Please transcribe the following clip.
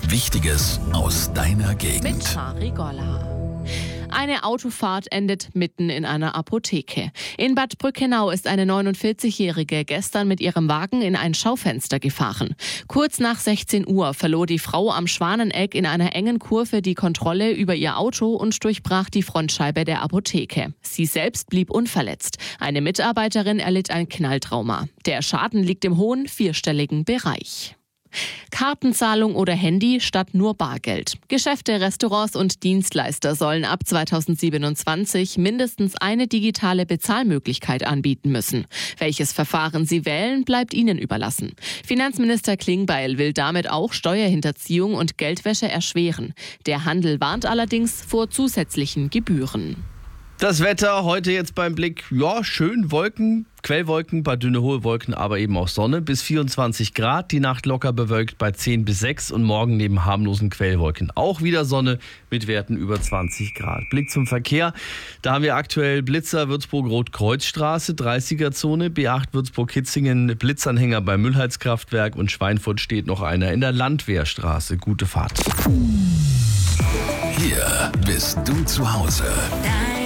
Wichtiges aus deiner Mit Gegend. Mari Golla. Eine Autofahrt endet mitten in einer Apotheke. In Bad Brückenau ist eine 49-Jährige gestern mit ihrem Wagen in ein Schaufenster gefahren. Kurz nach 16 Uhr verlor die Frau am Schwaneneck in einer engen Kurve die Kontrolle über ihr Auto und durchbrach die Frontscheibe der Apotheke. Sie selbst blieb unverletzt. Eine Mitarbeiterin erlitt ein Knalltrauma. Der Schaden liegt im hohen vierstelligen Bereich. Kartenzahlung oder Handy statt nur Bargeld. Geschäfte, Restaurants und Dienstleister sollen ab 2027 mindestens eine digitale Bezahlmöglichkeit anbieten müssen. Welches Verfahren sie wählen, bleibt ihnen überlassen. Finanzminister Klingbeil will damit auch Steuerhinterziehung und Geldwäsche erschweren. Der Handel warnt allerdings vor zusätzlichen Gebühren. Das Wetter heute jetzt beim Blick, ja, schön Wolken, Quellwolken, paar dünne hohe Wolken, aber eben auch Sonne, bis 24 Grad, die Nacht locker bewölkt bei 10 bis 6 und morgen neben harmlosen Quellwolken auch wieder Sonne mit Werten über 20 Grad. Blick zum Verkehr, da haben wir aktuell Blitzer Würzburg-Rotkreuzstraße, 30er-Zone, B8 Würzburg-Kitzingen, Blitzanhänger beim Müllheizkraftwerk und Schweinfurt steht noch einer in der Landwehrstraße. Gute Fahrt. Hier bist du zu Hause.